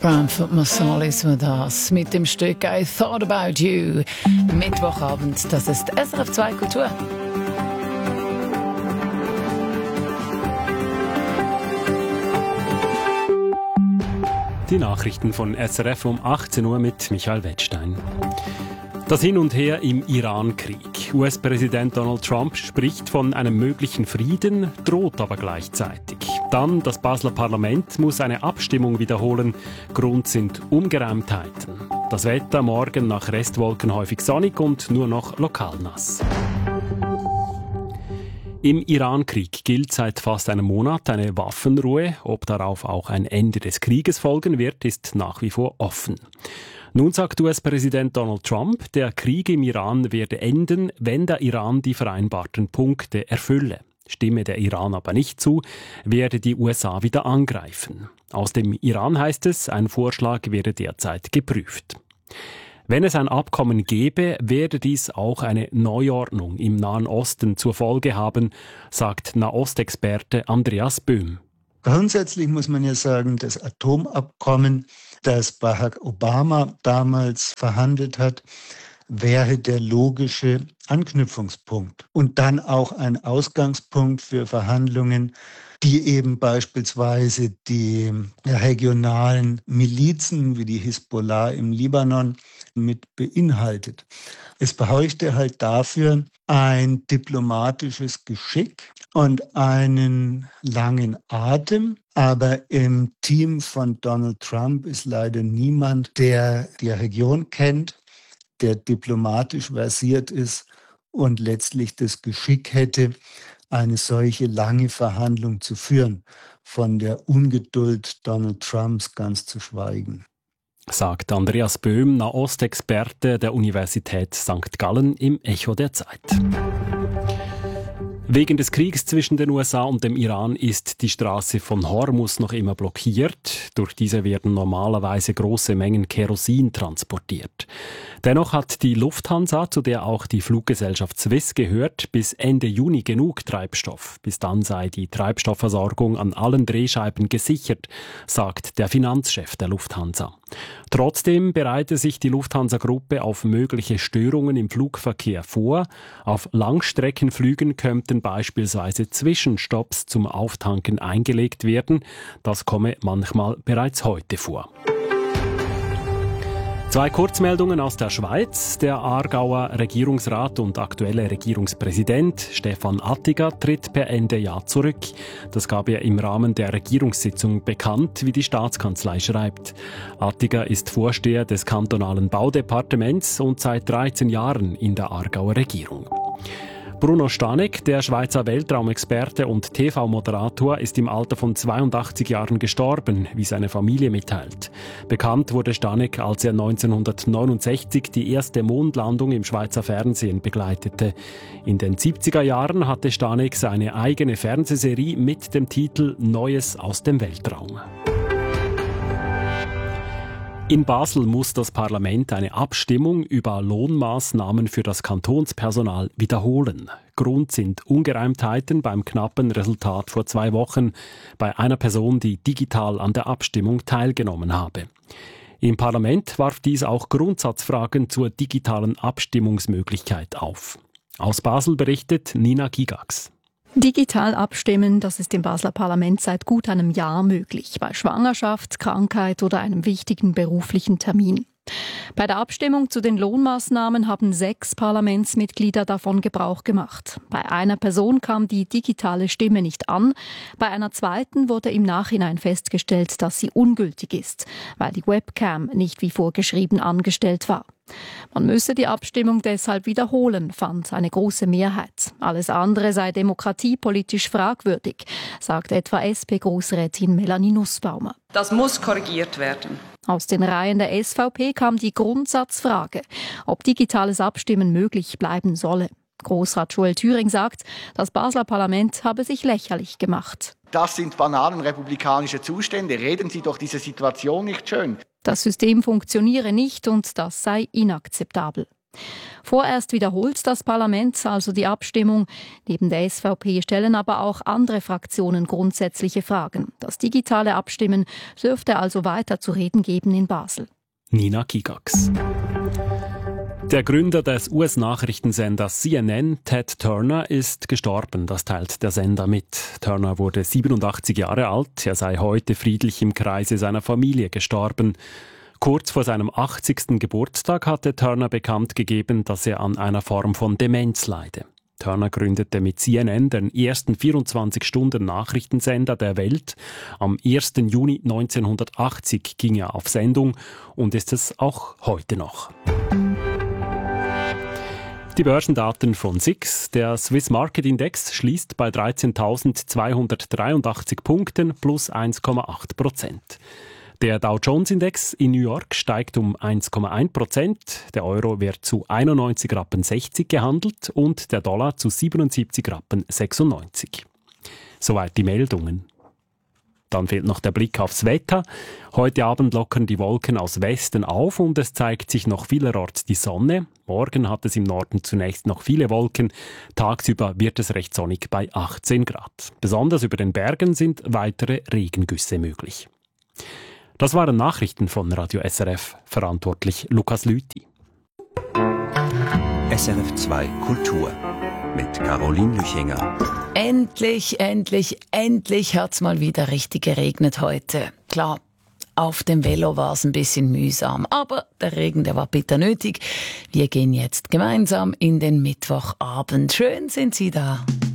Branford Marsalis war das mit dem Stück I Thought About You. Mittwochabend, das ist SRF 2 Kultur. Die Nachrichten von SRF um 18 Uhr mit Michael Wettstein. Das Hin und Her im Iran-Krieg. US-Präsident Donald Trump spricht von einem möglichen Frieden, droht aber gleichzeitig. Dann das Basler Parlament muss eine Abstimmung wiederholen. Grund sind Ungereimtheiten. Das Wetter morgen nach Restwolken häufig sonnig und nur noch lokal nass. Im Iran-Krieg gilt seit fast einem Monat eine Waffenruhe. Ob darauf auch ein Ende des Krieges folgen wird, ist nach wie vor offen. Nun sagt US-Präsident Donald Trump, der Krieg im Iran werde enden, wenn der Iran die vereinbarten Punkte erfülle. Stimme der Iran aber nicht zu, werde die USA wieder angreifen. Aus dem Iran heißt es, ein Vorschlag werde derzeit geprüft. Wenn es ein Abkommen gäbe, werde dies auch eine Neuordnung im Nahen Osten zur Folge haben, sagt Nahostexperte Andreas Böhm. Grundsätzlich muss man ja sagen, das Atomabkommen, das Barack Obama damals verhandelt hat, wäre der logische Anknüpfungspunkt und dann auch ein Ausgangspunkt für Verhandlungen, die eben beispielsweise die regionalen Milizen wie die Hisbollah im Libanon mit beinhaltet. Es bräuchte halt dafür ein diplomatisches Geschick und einen langen Atem. Aber im Team von Donald Trump ist leider niemand, der die Region kennt, der diplomatisch versiert ist und letztlich das Geschick hätte, eine solche lange Verhandlung zu führen, von der Ungeduld Donald Trumps ganz zu schweigen. Sagt Andreas Böhm, Nahostexperte der Universität St. Gallen im Echo der Zeit. Wegen des Kriegs zwischen den USA und dem Iran ist die Straße von Hormuz noch immer blockiert. Durch diese werden normalerweise große Mengen Kerosin transportiert. Dennoch hat die Lufthansa, zu der auch die Fluggesellschaft Swiss gehört, bis Ende Juni genug Treibstoff. Bis dann sei die Treibstoffversorgung an allen Drehscheiben gesichert, sagt der Finanzchef der Lufthansa. Trotzdem bereite sich die Lufthansa-Gruppe auf mögliche Störungen im Flugverkehr vor. Auf Langstreckenflügen könnten beispielsweise Zwischenstopps zum Auftanken eingelegt werden. Das komme manchmal bereits heute vor. Zwei Kurzmeldungen aus der Schweiz. Der Aargauer Regierungsrat und aktuelle Regierungspräsident Stefan Attiger tritt per Ende Jahr zurück. Das gab er im Rahmen der Regierungssitzung bekannt, wie die Staatskanzlei schreibt. Attiger ist Vorsteher des kantonalen Baudepartements und seit 13 Jahren in der Aargauer Regierung. Bruno Stanek, der Schweizer Weltraumexperte und TV-Moderator, ist im Alter von 82 Jahren gestorben, wie seine Familie mitteilt. Bekannt wurde Stanek, als er 1969 die erste Mondlandung im Schweizer Fernsehen begleitete. In den 70er Jahren hatte Stanek seine eigene Fernsehserie mit dem Titel Neues aus dem Weltraum. In Basel muss das Parlament eine Abstimmung über Lohnmaßnahmen für das Kantonspersonal wiederholen. Grund sind Ungereimtheiten beim knappen Resultat vor 2 Wochen bei einer Person, die digital an der Abstimmung teilgenommen habe. Im Parlament warf dies auch Grundsatzfragen zur digitalen Abstimmungsmöglichkeit auf. Aus Basel berichtet Nina Gigax. Digital abstimmen, das ist im Basler Parlament seit gut einem Jahr möglich, bei Schwangerschaft, Krankheit oder einem wichtigen beruflichen Termin. Bei der Abstimmung zu den Lohnmaßnahmen haben 6 Parlamentsmitglieder davon Gebrauch gemacht. Bei einer Person kam die digitale Stimme nicht an, bei einer zweiten wurde im Nachhinein festgestellt, dass sie ungültig ist, weil die Webcam nicht wie vorgeschrieben angestellt war. Man müsse die Abstimmung deshalb wiederholen, fand eine große Mehrheit. Alles andere sei demokratiepolitisch fragwürdig, sagt etwa SP-Großrätin Melanie Nussbaumer. Das muss korrigiert werden. Aus den Reihen der SVP kam die Grundsatzfrage, ob digitales Abstimmen möglich bleiben solle. Grossrat Joel Thüring sagt, das Basler Parlament habe sich lächerlich gemacht. Das sind bananenrepublikanische Zustände. Reden Sie doch diese Situation nicht schön. Das System funktioniere nicht und das sei inakzeptabel. Vorerst wiederholt das Parlament also die Abstimmung. Neben der SVP stellen aber auch andere Fraktionen grundsätzliche Fragen. Das digitale Abstimmen dürfte also weiter zu reden geben in Basel. Nina Kigax. Der Gründer des US-Nachrichtensenders CNN, Ted Turner, ist gestorben. Das teilt der Sender mit. Turner wurde 87 Jahre alt. Er sei heute friedlich im Kreise seiner Familie gestorben. Kurz vor seinem 80. Geburtstag hatte Turner bekannt gegeben, dass er an einer Form von Demenz leide. Turner gründete mit CNN den ersten 24-Stunden-Nachrichtensender der Welt. Am 1. Juni 1980 ging er auf Sendung und ist es auch heute noch. Die Börsendaten von SIX. Der Swiss Market Index schließt bei 13.283 Punkten plus 1,8%. Der Dow Jones Index in New York steigt um 1,1%. Der Euro wird zu 91,60 Rappen gehandelt und der Dollar zu 77,96 Rappen. Soweit die Meldungen. Dann fehlt noch der Blick aufs Wetter. Heute Abend lockern die Wolken aus Westen auf und es zeigt sich noch vielerorts die Sonne. Morgen hat es im Norden zunächst noch viele Wolken. Tagsüber wird es recht sonnig bei 18 Grad. Besonders über den Bergen sind weitere Regengüsse möglich. Das waren Nachrichten von Radio SRF, verantwortlich Lukas Lüthi. SRF 2 Kultur mit Caroline Lüchinger. Endlich hat's mal wieder richtig geregnet heute. Klar, auf dem Velo war's ein bisschen mühsam, aber der Regen, der war bitter nötig. Wir gehen jetzt gemeinsam in den Mittwochabend. Schön sind Sie da.